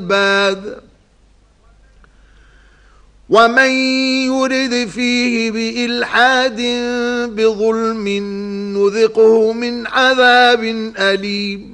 العباد ومن يرد فيه بإلحاد بظلم نذقه من عذاب أليم